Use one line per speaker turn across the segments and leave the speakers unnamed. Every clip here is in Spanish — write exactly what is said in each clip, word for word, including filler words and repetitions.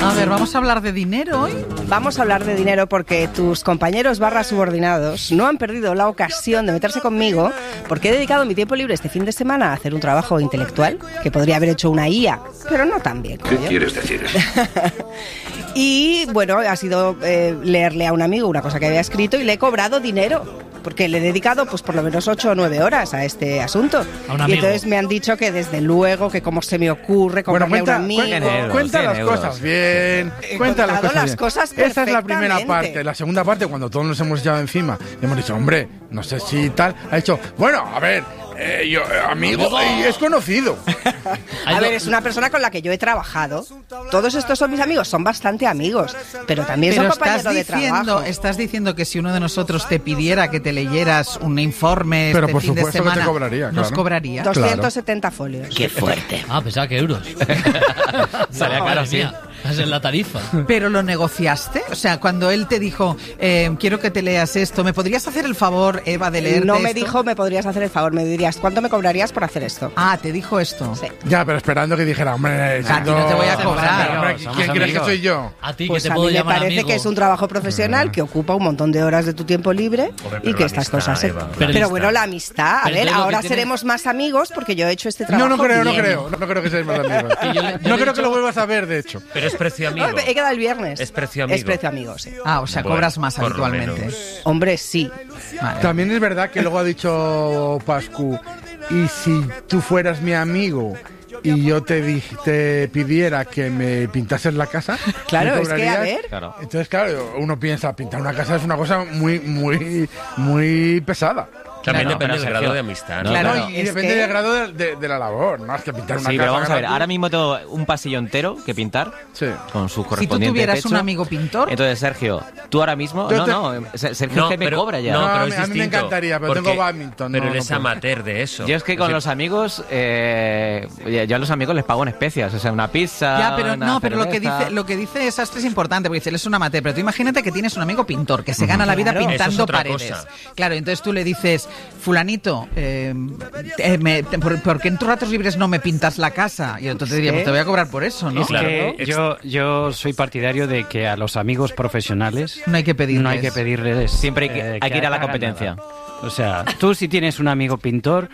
A ver, ¿vamos a hablar de dinero hoy?
Vamos a hablar de dinero porque tus compañeros barra subordinados no han perdido la ocasión de meterse conmigo porque he dedicado mi tiempo libre este fin de semana a hacer un trabajo intelectual que podría haber hecho una I A, pero no tan bien.
¿Qué yo. quieres decir?
Y bueno, ha sido eh, leerle a un amigo una cosa que había escrito y le he cobrado dinero. Porque le he dedicado pues por lo menos ocho o nueve horas a este asunto.
A un
y
amigo.
entonces me han dicho que desde luego, que cómo se me ocurre comprarle
bueno, cuenta,
a un amigo.
Cuenta, cuenta las
euros.
cosas bien.
He
Cuenta las
contado
cosas,
las
bien.
cosas
Esa es la primera
perfectamente.
parte. La segunda parte, cuando todos nos hemos echado encima y hemos dicho, hombre, no sé si tal, ha dicho, bueno, a ver, eh, yo, eh, amigo, y es conocido.
A ver, es una persona con la que yo he trabajado. Todos estos son mis amigos, son bastante amigos, pero también
Pero
son
estás
compañeros de
diciendo,
trabajo.
estás diciendo que si uno de nosotros te pidiera que te leyeras un informe
Pero
este
por
fin de
supuesto que te
semana,
cobraría,
¿nos
claro.
cobraría?
doscientos setenta folios.
Qué fuerte.
Ah, pensaba que euros.
Salía
No,
caro,
madre
sí.
mía, esa es la tarifa.
¿Pero lo negociaste? O sea, cuando él te dijo, eh, quiero que te leas esto, ¿me podrías hacer el favor, Eva, de leerte
No me
esto?
dijo, me podrías hacer el favor, me dirías, ¿cuánto me cobrarías por hacer esto?
Ah, te dijo esto.
Sí.
Ya, pero esperando que dijera, hombre,
A ti no te voy a cobrar.
Hombre,
Somos
¿quién crees que
amigos.
soy yo?
A ti
Pues
que te
a
puedo
mí me
llamar
parece
amigo.
que es un trabajo profesional que ocupa un montón de horas de tu tiempo libre
Hombre,
y
pero
que
la
estas
amistad,
cosas... se-
Eva,
Pero,
la
bueno,
amistad.
la amistad, a
Pero
ver,
entonces lo
ahora
que tiene-
seremos más amigos porque yo he hecho este trabajo
No, no creo, no
bien.
creo. No creo que seáis más amigos.
Que yo le- yo le
No
he
creo que
dicho-
lo vuelvas a ver, de hecho.
Pero es precio amigo.
No, he quedado el viernes.
Es precio amigo.
Es precio amigo, sí.
Ah, o sea,
Bueno,
cobras más
por lo
habitualmente.
menos.
Hombre, sí.
Vale.
También es verdad que luego ha dicho Pascu, y si tú fueras mi amigo y yo te, di- te pidiera que me pintases la casa,
Claro,
¿me
es que, a
cobrarías?
ver...
Claro.
Entonces, claro, uno piensa, pintar una casa es una cosa muy, muy, muy pesada.
También
Claro,
depende
pero
del grado
Sergio,
de amistad,
no,
¿no?
Claro,
No, y y
es
depende
que-
del grado de, de- de la labor, más que pintar una
Sí,
casa.
pero vamos a ver,
gratis.
ahora mismo tengo un pasillo entero que pintar
Sí.
con su
Si tú
correspondiente
tuvieras
techo.
un amigo pintor,
Entonces, Sergio, tú ahora mismo...
Yo
No,
te-
no, Se- Sergio
No,
es que me
pero-
cobra ya.
No,
No,
pero
a
es
mí- a mí me
distinto,
encantaría, pero
porque-
tengo badminton,
Pero
no,
él
no
es
puedo.
amateur de eso.
Yo es que con
decir,
los amigos, eh, yo a los amigos les pago en especias, o sea, una pizza,
ya, pero
una
no, pero lo que
cerveza.
dice lo que dice Sastre es importante, porque dice, él es un amateur, pero tú imagínate que tienes un amigo pintor que se gana la vida
Claro.
Eso es
pintando
otra
paredes.
cosa.
Claro, entonces tú le dices, fulanito, eh, eh, me- te- por, ¿por qué en tus ratos libres no me pintas la casa? Y entonces diría, pues te voy a cobrar por eso, ¿no?
Es
Claro.
que yo, yo soy partidario de que a los amigos profesionales
No hay que pedirles.
no hay que pedirles.
Siempre hay que-
eh,
hay que ir a la
hagan
competencia.
nada. O sea, tú si tienes un amigo pintor,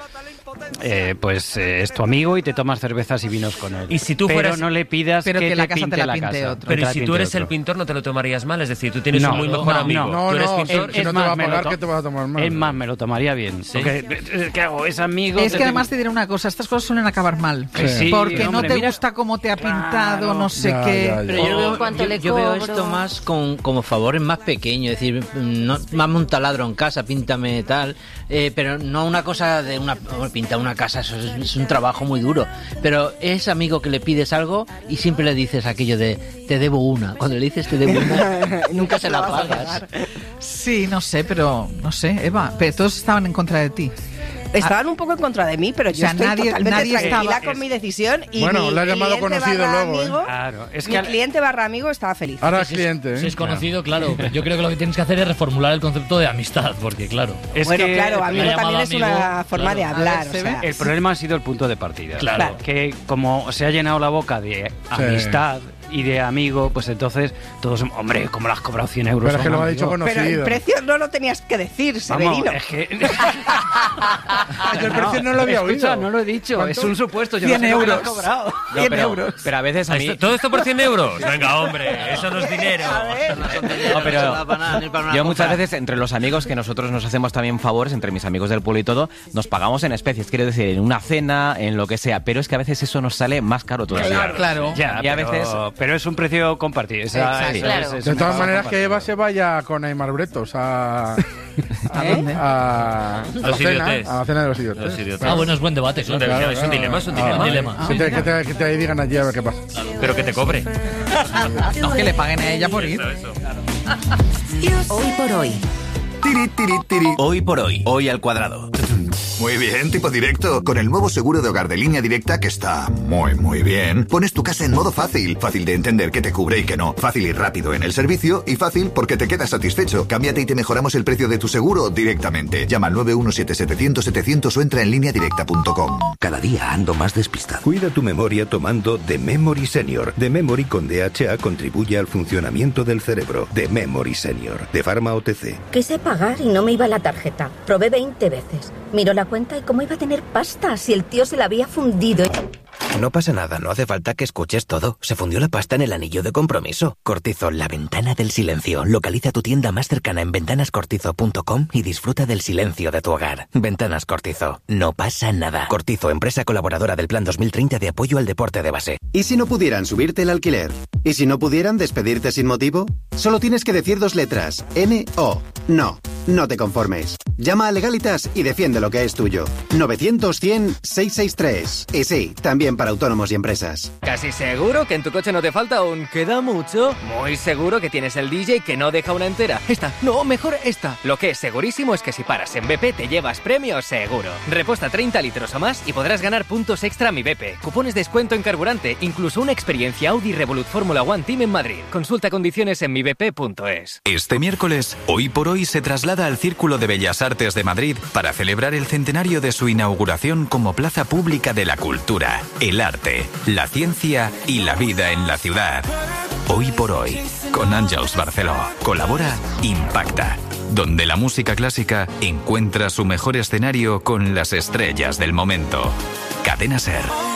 eh, pues eh, es tu amigo y te tomas cervezas y vinos con él.
Y si tú
pero
fueras-
no le pidas
Pero
que,
que
te
la casa te
pinte
la
la
pinte
casa.
otro.
Pero
Que
¿y
la
si
pinte
tú eres
otro.
el pintor no te lo tomarías mal? Es decir, tú tienes
No,
un muy mejor
no,
amigo.
No,
tú eres
no,
pintor.
si
Es
no te
más,
va a
me lo
pagar,
to-
¿qué te vas a tomar mal?
Es más, me lo tomaría bien.
¿Sí?
Porque, eh, ¿qué hago? Es amigo.
Es
te
que además te
tengo-
diré una cosa, estas cosas suelen acabar mal.
Que sí,
porque
hombre,
no te
mira-
gusta cómo te ha pintado,
Claro.
no sé
Ya,
qué.
ya, ya.
Pero yo,
O
veo,
cuánto
yo-
le
yo veo
cobro.
esto más con, como favores más pequeños, es decir, no, mame un taladro en casa, píntame tal, eh, pero no una cosa de una pintar una casa, eso es, es un trabajo muy duro. Pero es amigo que le pides algo y siempre le dices aquello de te debo una. Cuando le dices te debo una, nunca se la
vas a
pagas.
pagar.
Sí, no sé, pero no sé, Eva, pero todos estaban en contra de ti.
Estaban un poco en contra de mí, pero yo
sea,
estoy
nadie-
totalmente
nadie
tranquila
estaba-
con mi decisión y
Bueno,
mi
le has llamado
cliente
conocido
barra
luego, ¿eh?
amigo,
Claro, es
mi
que al-
cliente barra amigo estaba feliz.
Ahora es
Si
cliente,
Si
¿eh?
es conocido, claro. Yo creo que lo que tienes que hacer es reformular el concepto de amistad, porque claro.
Es
bueno,
que
claro,
me
amigo
ha llamado
también es una
amigo,
forma
claro.
de hablar.
A ver,
o
¿se
sea,
ve?
El problema ha sido el punto de partida.
Claro.
Que como se ha llenado la boca de amistad y de amigo, pues entonces todos, hombre, como le has cobrado cien euros.
Pero es que
a un
lo ha dicho
amigo?
conocido.
pero el precio no lo tenías que decir,
Vamos,
Severino.
es que...
Yo el precio no lo había
Escucha,
oído.
no lo he dicho,
¿Cuánto?
es un supuesto. Yo
cien
no sé lo que le has
euros.
cobrado.
No,
cien
pero,
euros.
pero a veces a mí...
Esto- ¿Todo esto por cien euros? Venga, hombre, eso no es dinero.
No, pero
No se da para nada, ni para una
yo muchas
compra.
veces entre los amigos que nosotros nos hacemos también favores, entre mis amigos del pueblo y todo, nos pagamos en especies, quiero decir, en una cena, en lo que sea, pero es que a veces eso nos sale más caro todavía.
Claro, claro.
Ya,
Y a
pero,
veces-
pero es un precio compartido. Esa-
Exacto.
eso
Claro.
es- es
De
un
todas
pago
maneras, que
compartido.
Eva se vaya con Aymar Bretos a,
¿A dónde?
a, a la
Los
cena,
idiotes.
a la cena de los idiotes.
Los idiotes.
Ah, bueno, es buen debate.
Es un,
claro.
de- es un dilema, es un dilema.
un dilema.
Que te, que, te, que te digan allí a ver qué pasa.
Pero que te cobre.
No, que le paguen a ella por ir.
Eso, eso.
Hoy por hoy.
Hoy por hoy, hoy al cuadrado.
Muy bien, tipo directo. Con el nuevo seguro de hogar de Línea Directa, que está muy, muy bien, pones tu casa en modo fácil. Fácil de entender qué te cubre y qué no. Fácil y rápido en el servicio y fácil porque te quedas satisfecho. Cámbiate y te mejoramos el precio de tu seguro directamente. Llama al nueve uno siete siete cero cero siete cero cero o entra en línea directa punto com.
Cada día ando más despistado. Cuida tu memoria tomando The Memory Senior. The Memory con D H A contribuye al funcionamiento del cerebro. The Memory Senior, de Pharma O T C.
Quise pagar y no me iba la tarjeta. Probé veinte veces. Miró la cuenta y cómo iba a tener pasta si el tío se la había fundido.
No pasa nada, no hace falta que escuches todo. Se fundió la pasta en el anillo de compromiso. Cortizo, la ventana del silencio. Localiza tu tienda más cercana en ventanas cortizo punto com y disfruta del silencio de tu hogar. Ventanas Cortizo. No pasa nada. Cortizo, empresa colaboradora del Plan dos mil treinta de apoyo al deporte de base.
¿Y si no pudieran subirte el alquiler? ¿Y si no pudieran despedirte sin motivo? Solo tienes que decir dos letras. N O. No. No te conformes. Llama a Legalitas y defiende lo que es tuyo. novecientos cien seiscientos sesenta y tres. Y sí, también para autónomos y empresas.
¿Casi seguro que en tu coche no te falta un queda mucho? Muy seguro que tienes el D J que no deja una entera. Esta, no, mejor esta. Lo que es segurísimo es que si paras en B P te llevas premio seguro. Reposta treinta litros o más y podrás ganar puntos extra a Mi B P. Cupones de descuento en carburante, incluso una experiencia Audi Revolut Fórmula One Team en Madrid. Consulta condiciones en mi b p punto es.
Este miércoles, Hoy por Hoy se traslada al Círculo de Bellas Artes de Madrid para celebrar el centenario de su inauguración como plaza pública de la cultura, el arte, la ciencia y la vida en la ciudad. Hoy por Hoy, con Àngels Barceló. Colabora Impacta, donde la música clásica encuentra su mejor escenario con las estrellas del momento. Cadena SER.